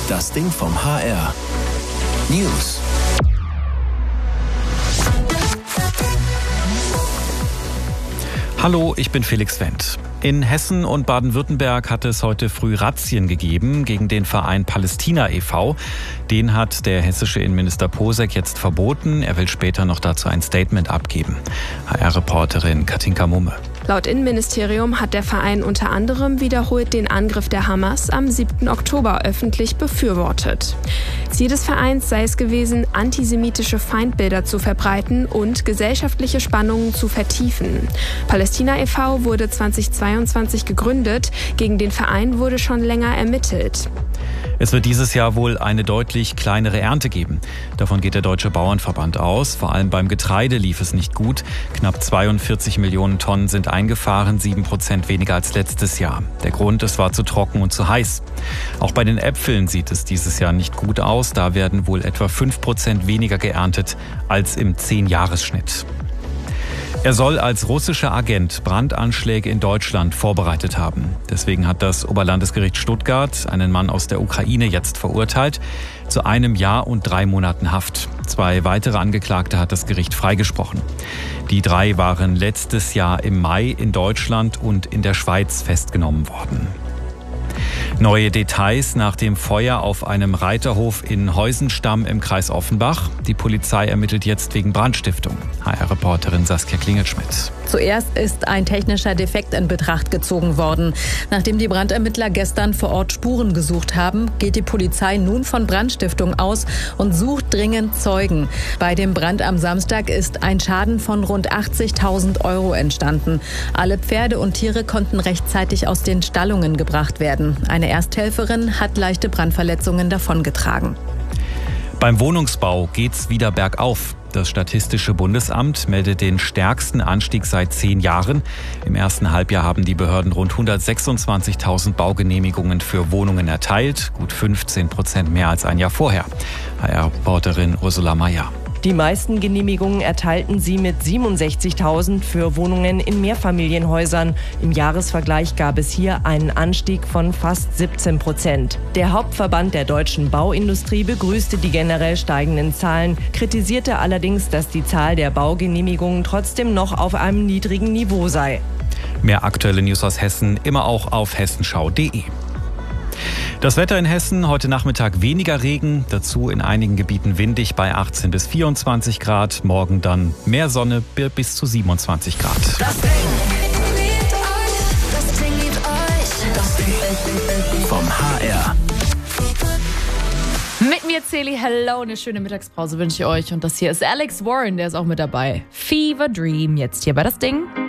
Das Ding vom HR. News. Hallo, ich bin Felix Wendt. In Hessen und Baden-Württemberg hat es heute früh Razzien gegeben gegen den Verein Palästina e.V. Den hat der hessische Innenminister Posek jetzt verboten. Er will später noch dazu ein Statement abgeben. HR-Reporterin Katinka Mumme. Laut Innenministerium hat der Verein unter anderem wiederholt den Angriff der Hamas am 7. Oktober öffentlich befürwortet. Ziel des Vereins sei es gewesen, antisemitische Feindbilder zu verbreiten und gesellschaftliche Spannungen zu vertiefen. Palästina e.V. wurde 2022 gegründet. Gegen den Verein wurde schon länger ermittelt. Es wird dieses Jahr wohl eine deutlich kleinere Ernte geben. Davon geht der Deutsche Bauernverband aus. Vor allem beim Getreide lief es nicht gut. Knapp 42 Millionen Tonnen sind eingefahren, 7% weniger als letztes Jahr. Der Grund, es war zu trocken und zu heiß. Auch bei den Äpfeln sieht es dieses Jahr nicht gut aus. Da werden wohl etwa 5% weniger geerntet als im 10-Jahres-Schnitt. Er soll als russischer Agent Brandanschläge in Deutschland vorbereitet haben. Deswegen hat das Oberlandesgericht Stuttgart einen Mann aus der Ukraine jetzt verurteilt zu 1 Jahr und 3 Monaten Haft. 2 weitere Angeklagte hat das Gericht freigesprochen. Die 3 waren letztes Jahr im Mai in Deutschland und in der Schweiz festgenommen worden. Neue Details nach dem Feuer auf einem Reiterhof in Heusenstamm im Kreis Offenbach. Die Polizei ermittelt jetzt wegen Brandstiftung. HR-Reporterin Saskia Klingelschmidt. Zuerst ist ein technischer Defekt in Betracht gezogen worden. Nachdem die Brandermittler gestern vor Ort Spuren gesucht haben, geht die Polizei nun von Brandstiftung aus und sucht dringend Zeugen. Bei dem Brand am Samstag ist ein Schaden von rund 80.000 € entstanden. Alle Pferde und Tiere konnten rechtzeitig aus den Stallungen gebracht werden. Eine Ersthelferin hat leichte Brandverletzungen davongetragen. Beim Wohnungsbau geht's wieder bergauf. Das Statistische Bundesamt meldet den stärksten Anstieg seit 10 Jahren. Im ersten Halbjahr haben die Behörden rund 126.000 Baugenehmigungen für Wohnungen erteilt, gut 15% mehr als ein Jahr vorher. HR-Reporterin Ursula Mayer. Die meisten Genehmigungen erteilten sie mit 67.000 für Wohnungen in Mehrfamilienhäusern. Im Jahresvergleich gab es hier einen Anstieg von fast 17%. Der Hauptverband der deutschen Bauindustrie begrüßte die generell steigenden Zahlen, kritisierte allerdings, dass die Zahl der Baugenehmigungen trotzdem noch auf einem niedrigen Niveau sei. Mehr aktuelle News aus Hessen immer auch auf hessenschau.de. Das Wetter in Hessen, heute Nachmittag weniger Regen, dazu in einigen Gebieten windig bei 18 bis 24 Grad. Morgen dann mehr Sonne bis zu 27 Grad. Das Ding vom HR. Mit mir Celi, hello, eine schöne Mittagspause wünsche ich euch. Und das hier ist Alex Warren, der ist auch mit dabei. Fever Dream, jetzt hier bei Das Ding.